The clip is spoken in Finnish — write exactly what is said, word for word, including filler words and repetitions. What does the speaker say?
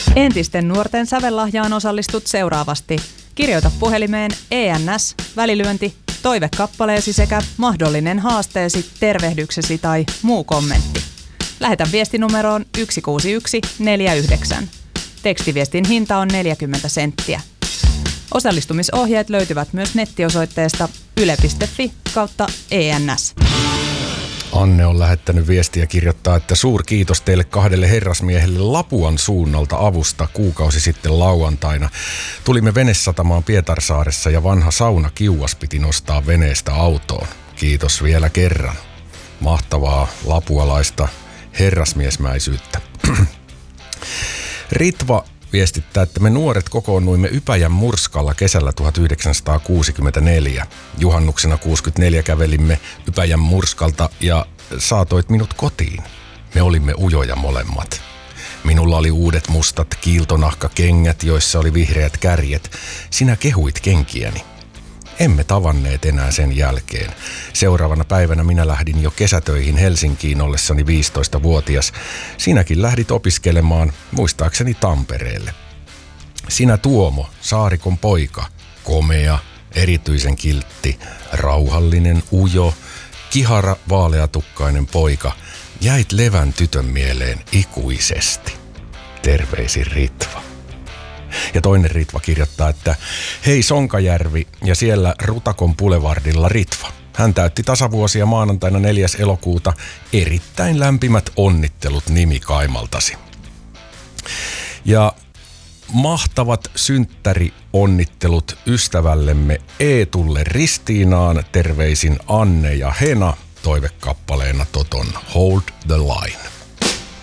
Entisten nuorten sävellahjaan osallistut seuraavasti. Kirjoita puhelimeen E N S, välilyönti, toivekappaleesi sekä mahdollinen haasteesi, tervehdyksesi tai muu kommentti. Lähetä viestinumeroon yksi kuusi yksi neljä yhdeksän. Tekstiviestin hinta on neljäkymmentä senttiä. Osallistumisohjeet löytyvät myös nettiosoitteesta yle piste fi kautta E N S. Anne on lähettänyt viestiä ja kirjoittaa, että suurkiitos teille kahdelle herrasmiehelle Lapuan suunnalta avusta kuukausi sitten lauantaina. Tulimme venesatamaan Pietarsaaressa ja vanha sauna kiuas piti nostaa veneestä autoon. Kiitos vielä kerran. Mahtavaa lapualaista herrasmiesmäisyyttä. Ritva viestittää, että me nuoret kokoonnuimme Ypäjän Murskalla kesällä tuhatyhdeksänsataakuusikymmentäneljä. Juhannuksena kuusikymmentäneljä kävelimme Ypäjän Murskalta ja saatoit minut kotiin. Me olimme ujoja molemmat. Minulla oli uudet mustat kiiltonahkakengät, joissa oli vihreät kärjet. Sinä kehuit kenkiäni. Emme tavanneet enää sen jälkeen. Seuraavana päivänä minä lähdin jo kesätöihin Helsinkiin ollessani viisitoistavuotias. Sinäkin lähdit opiskelemaan, muistaakseni Tampereelle. Sinä Tuomo, Saarikon poika, komea, erityisen kiltti, rauhallinen, ujo, kihara, vaaleatukkainen poika, jäit Levän tytön mieleen ikuisesti. Terveisin Ritva. Ja toinen Ritva kirjoittaa, että hei Sonkajärvi ja siellä Rutakon Boulevardilla Ritva. Hän täytti tasavuosia maanantaina neljäs elokuuta. Erittäin lämpimät onnittelut nimikaimaltasi. Ja mahtavat synttärionnittelut ystävällemme Eetulle Ristiinaan. Terveisin Anne ja Hena, toivekappaleena Toton Hold the Line.